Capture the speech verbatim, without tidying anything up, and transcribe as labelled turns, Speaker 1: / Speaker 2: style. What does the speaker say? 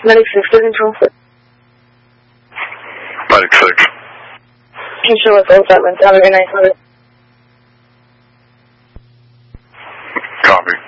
Speaker 1: Medic six, living Crawford.
Speaker 2: Medic six.
Speaker 1: Future with all that went down at night.
Speaker 2: Copy.